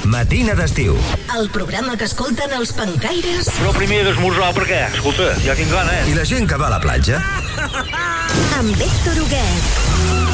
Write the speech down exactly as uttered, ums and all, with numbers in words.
Matina d'estiu. El programa que escolten els pencaires. Però primer he d'esmorzar perquè, escolta, ja tinc gana, eh? I la gent que va a la platja. Amb Héctor Huguet.